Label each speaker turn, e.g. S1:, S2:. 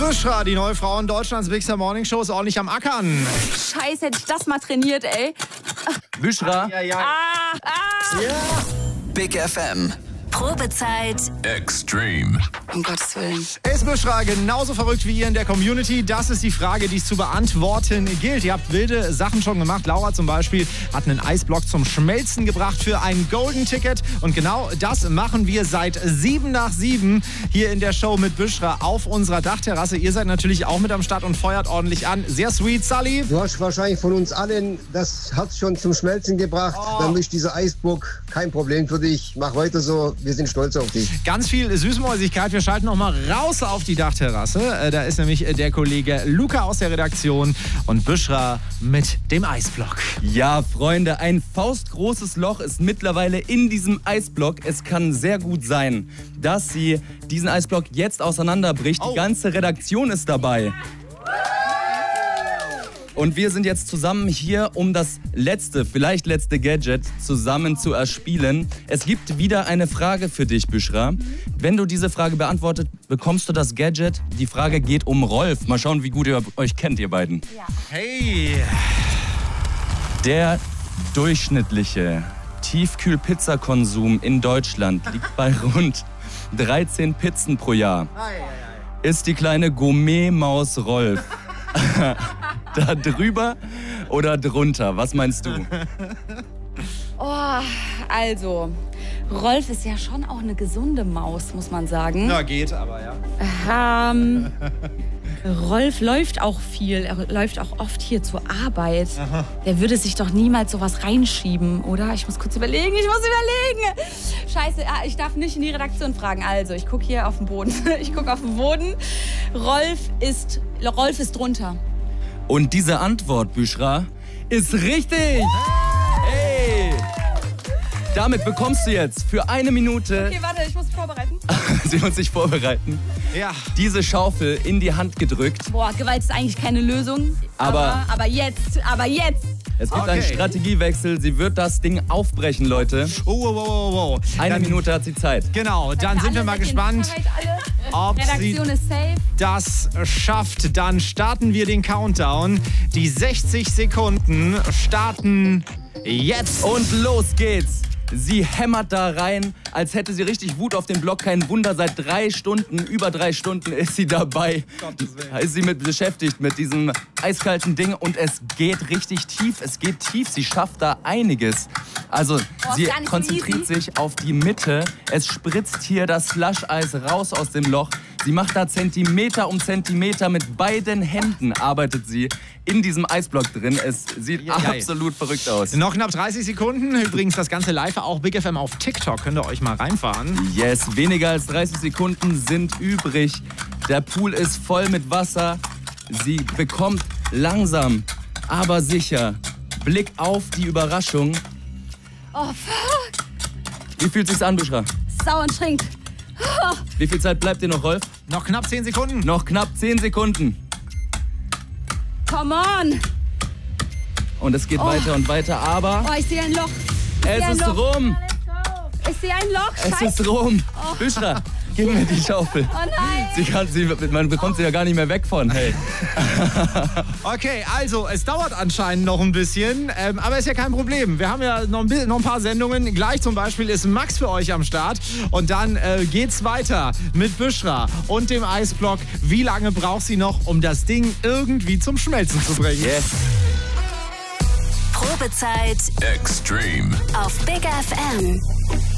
S1: Büschra, die neue Frau in Deutschlands Big Star Morning Show, ist ordentlich am Ackern.
S2: Scheiße, hätte ich das mal trainiert, ey.
S3: Büschra.
S1: Ja.
S4: Big FM.
S5: Probezeit
S4: Extreme.
S2: Um Gottes Willen.
S1: Ist Büschra genauso verrückt wie ihr in der Community? Das ist die Frage, die es zu beantworten gilt. Ihr habt wilde Sachen schon gemacht. Laura zum Beispiel hat einen Eisblock zum Schmelzen gebracht für ein Golden Ticket. Und genau das machen wir seit 7 nach 7 hier in der Show mit Büschra auf unserer Dachterrasse. Ihr seid natürlich auch mit am Start und feuert ordentlich an. Sehr sweet, Sully.
S6: Du hast wahrscheinlich von uns allen das Herz schon zum Schmelzen gebracht. Dann ist dieser Eisblock kein Problem für dich. Mach weiter so. Wir sind stolz auf dich.
S1: Ganz viel Süßmäusigkeit. Wir schalten noch mal raus auf die Dachterrasse. Da ist nämlich der Kollege Luca aus der Redaktion und Büschra mit dem Eisblock.
S3: Ja, Freunde, ein faustgroßes Loch ist mittlerweile in diesem Eisblock. Es kann sehr gut sein, dass sie diesen Eisblock jetzt auseinanderbricht. Die ganze Redaktion ist dabei. Und wir sind jetzt zusammen hier, um das vielleicht letzte Gadget zusammen zu erspielen. Es gibt wieder eine Frage für dich, Büschra. Wenn du diese Frage beantwortet, bekommst du das Gadget. Die Frage geht um Rolf. Mal schauen, wie gut ihr euch kennt, ihr beiden.
S2: Ja.
S1: Hey!
S3: Der durchschnittliche Tiefkühl-Pizzakonsum in Deutschland liegt bei rund 13 Pizzen pro Jahr. Ist die kleine Gourmet-Maus Rolf da drüber oder drunter? Was meinst du?
S2: Oh, also, Rolf ist ja schon auch eine gesunde Maus, muss man sagen.
S1: Na, geht, aber ja.
S2: Rolf läuft auch viel. Er läuft auch oft hier zur Arbeit. Aha. Der würde sich doch niemals sowas reinschieben, oder? Ich muss kurz überlegen. Scheiße, ich darf nicht in die Redaktion fragen. Also, ich gucke hier auf den Boden. Rolf ist drunter.
S3: Und diese Antwort, Büschra, ist richtig. Hey! Damit bekommst du jetzt für 1 Minute...
S2: Okay, warte, ich muss mich vorbereiten.
S3: Sie muss sich vorbereiten.
S1: Ja.
S3: Diese Schaufel in die Hand gedrückt.
S2: Boah, Gewalt ist eigentlich keine Lösung. Aber jetzt.
S3: Es gibt einen Strategiewechsel. Sie wird das Ding aufbrechen, Leute.
S1: Oh.
S3: Eine Minute hat sie Zeit.
S1: Genau, dann sind wir mal gespannt, ob sie
S2: ist safe.
S1: das schafft. Dann starten wir den Countdown. Die 60 Sekunden starten jetzt.
S3: Und los geht's. Sie hämmert da rein, als hätte sie richtig Wut auf den Block. Kein Wunder, seit über 3 Stunden ist sie dabei. Ist sie beschäftigt mit diesem eiskalten Ding und es geht richtig tief. Sie schafft da einiges. Also sie konzentriert sich auf die Mitte. Es spritzt hier das Slush-Eis raus aus dem Loch. Sie macht da Zentimeter um Zentimeter. Mit beiden Händen arbeitet sie in diesem Eisblock drin. Es sieht absolut verrückt aus.
S1: Noch knapp 30 Sekunden. Übrigens das Ganze live auch Big FM auf TikTok. Könnt ihr euch mal reinfahren.
S3: Yes, weniger als 30 Sekunden sind übrig. Der Pool ist voll mit Wasser. Sie bekommt langsam, aber sicher Blick auf die Überraschung.
S2: Oh, fuck.
S3: Wie fühlt sich's an, Büschra?
S2: Sau anstrengend. Oh.
S3: Wie viel Zeit bleibt dir noch, Rolf?
S1: Noch knapp 10 Sekunden.
S3: Noch knapp 10 Sekunden.
S2: Come on.
S3: Und es geht weiter und weiter, aber...
S2: Oh, ich sehe ein Loch.
S3: Es ist rum.
S2: Ich sehe ein Loch.
S3: Es ist rum. Büschra, gib mir die Schaufel.
S2: Oh nein.
S3: Man bekommt sie ja gar nicht mehr weg von. Hey.
S1: Okay, also es dauert anscheinend noch ein bisschen, aber ist ja kein Problem. Wir haben ja noch ein paar Sendungen. Gleich zum Beispiel ist Max für euch am Start. Und dann geht's weiter mit Büschra und dem Eisblock. Wie lange braucht sie noch, um das Ding irgendwie zum Schmelzen zu bringen?
S3: Yes.
S5: Probezeit
S4: Extreme.
S5: auf Big FM.